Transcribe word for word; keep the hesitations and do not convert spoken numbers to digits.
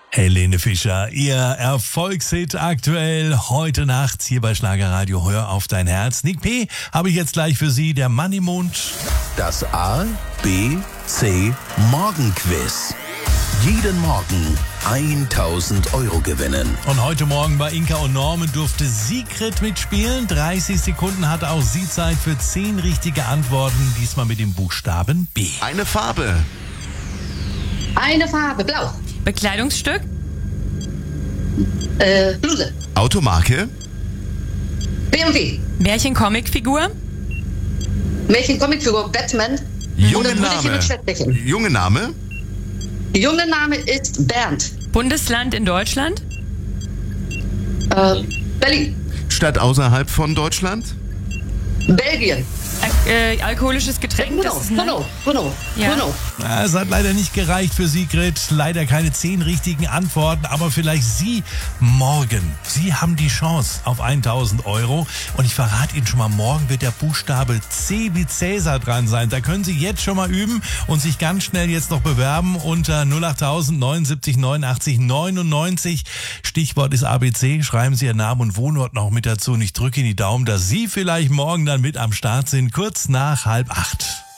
Helene Fischer, ihr Erfolgshit aktuell heute Nacht hier bei Schlagerradio. Hör auf dein Herz. Nick P. habe ich jetzt gleich für Sie, der Mann im Mund. Das A, B, C Morgenquiz. Jeden Morgen tausend Euro gewinnen. Und heute Morgen bei Inka und Norman durfte Sigrid mitspielen. dreißig Sekunden hatte auch sie Zeit für zehn richtige Antworten. Diesmal mit dem Buchstaben B. Eine Farbe. Eine Farbe, blau. Bekleidungsstück? Äh, Bluse. Automarke. B M W. Märchen-Comicfigur? Märchen-Comicfigur, Batman. Junge Oder Brüderchen Name. mit Schwertbächen. Junge Name. Junge Name ist Bernd. Bundesland in Deutschland? Äh, Berlin. Stadt außerhalb von Deutschland. Belgien. Äh, äh, alkoholisches Getränk? Bruno, Das ist ein Bruno, Bruno, Ja. Bruno. Ja, es hat leider nicht gereicht für Sigrid. Leider keine zehn richtigen Antworten, aber vielleicht Sie morgen. Sie haben die Chance auf tausend Euro. Und ich verrate Ihnen schon mal, morgen wird der Buchstabe C wie Cäsar dran sein. Da können Sie jetzt schon mal üben und sich ganz schnell jetzt noch bewerben unter null acht neunundsiebzig neunundachtzig neunundneunzig. Stichwort ist A B C. Schreiben Sie Ihren Namen und Wohnort noch mit dazu. Und ich drücke Ihnen die Daumen, dass Sie vielleicht morgen dann mit am Start sind, kurz nach halb acht.